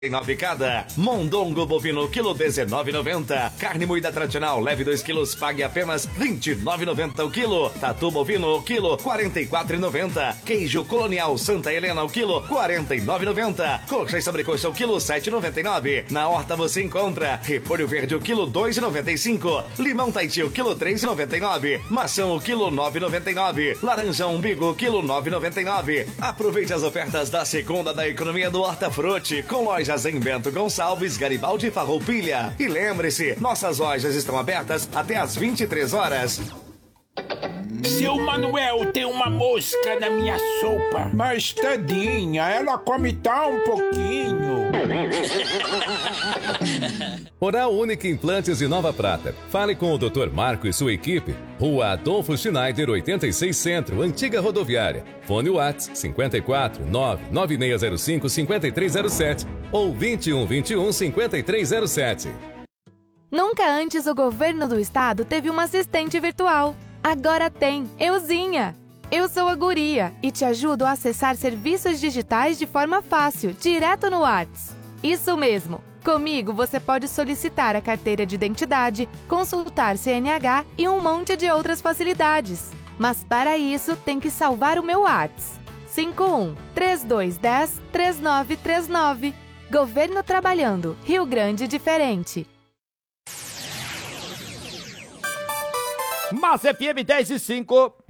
9 cada. Mondongo bovino, quilo 19,90. Carne moída tradicional, leve 2 quilos, pague apenas 29,90 o quilo. Tatu bovino, o quilo, 44,90. Queijo colonial Santa Helena, o quilo, 49,90. Coxa e sobrecoxa, o quilo, 7,99. Na horta você encontra repolho verde, o quilo, 2,95. Limão Tahiti, o quilo, 3,99. Maçã, o quilo, 9,99. Laranja umbigo, o quilo, 9,99. Aproveite as ofertas da segunda da economia do Hortafruti, com lojas em Bento Gonçalves, Garibaldi e Farroupilha. E lembre-se, nossas lojas estão abertas até às 23 horas. Seu Manuel, tem uma mosca na minha sopa. Mas tadinha, ela come tão pouquinho. Oral Única Implantes de Nova Prata. Fale com o Dr. Marco e sua equipe. Rua Adolfo Schneider, 86 Centro, Antiga Rodoviária. Fone WhatsApp 54 99605 5307 ou 2121 5307. Nunca antes o governo do estado teve uma assistente virtual. Agora tem, Euzinha. Eu sou a Guria e te ajudo a acessar serviços digitais de forma fácil, direto no WhatsApp. Isso mesmo. Comigo você pode solicitar a carteira de identidade, consultar CNH e um monte de outras facilidades. Mas para isso tem que salvar o meu WhatsApp. 51-3210-3939. Governo trabalhando. Rio Grande diferente. Mas FM 10 e 5.